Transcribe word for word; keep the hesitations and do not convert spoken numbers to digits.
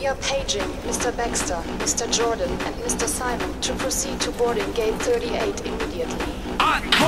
We are paging Mister Baxter, Mister Jordan, and Mister Simon to proceed to boarding gate thirty-eight immediately.